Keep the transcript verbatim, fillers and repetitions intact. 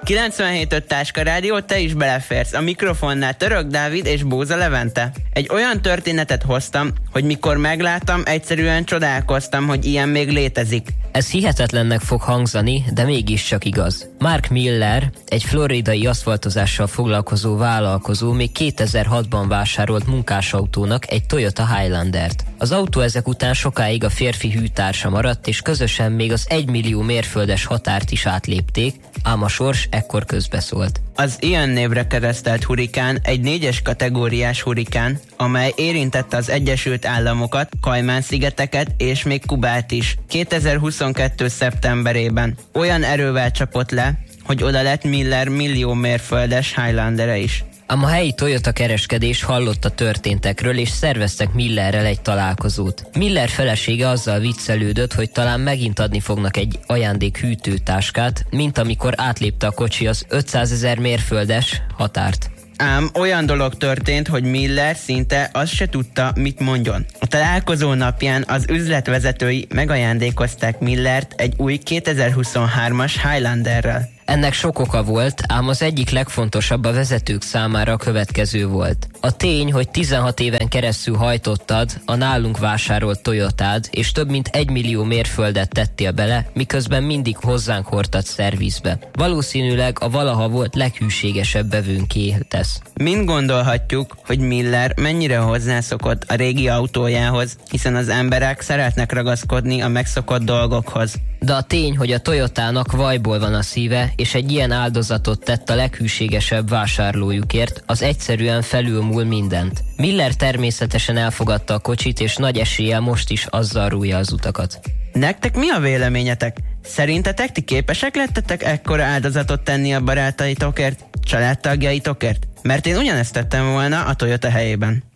kilencvenhét öt Táska Rádió, te is beleférsz. A mikrofonnál Török Dávid és Bóza Levente. Egy olyan történetet hoztam, hogy mikor megláttam, egyszerűen csodálkoztam, hogy ilyen még létezik. Ez hihetetlennek fog hangzani, de mégiscsak igaz. Mark Miller, egy floridai aszfaltozással foglalkozó vállalkozó még kétezer-hatban vásárolt munkásautónak egy Toyota Highlandert. Az autó ezek után sokáig a férfi hűtársa maradt, és közösen még az egymillió mérföldes határt is átlépték, ám a sors ekkor közbeszólt. Az ilyen névre keresztelt hurikán egy négyes kategóriás hurikán, amely érintette az Egyesült Államokat, Kajmán-szigeteket és még Kubát is. kétezer-huszonkettő szeptemberében olyan erővel csapott le, hogy oda lett Miller millió mérföldes Highlandere is. Ám a helyi Toyota kereskedés hallott a történtekről, és szerveztek Millerrel egy találkozót. Miller felesége azzal viccelődött, hogy talán megint adni fognak egy ajándék hűtőtáskát, mint amikor átlépte a kocsi az ötszázezer mérföldes határt. Ám olyan dolog történt, hogy Miller szinte azt se tudta, mit mondjon. A találkozó napján az üzletvezetői megajándékozták Millert egy új kétezer-huszonhármas Highlanderrel. Ennek sok oka volt, ám az egyik legfontosabb a vezetők számára a következő volt. A tény, hogy tizenhat éven keresztül hajtottad a nálunk vásárolt Toyotád, és több mint egy millió mérföldet tettél bele, miközben mindig hozzánk hordtad szervizbe. Valószínűleg a valaha volt leghűségesebb bevőnké tesz. Mind gondolhatjuk, hogy Miller mennyire hozzászokott a régi autójához, hiszen az emberek szeretnek ragaszkodni a megszokott dolgokhoz. De a tény, hogy a Toyotának vajból van a szíve, és egy ilyen áldozatot tett a leghűségesebb vásárlójukért, az egyszerűen felülmúl mindent. Miller természetesen elfogadta a kocsit, és nagy eséllyel most is azzal rújja az utakat. Nektek mi a véleményetek? Szerintetek ti képesek lettetek ekkora áldozatot tenni a barátaitokért, családtagjaitokért? Mert én ugyanezt tettem volna a Toyota helyében.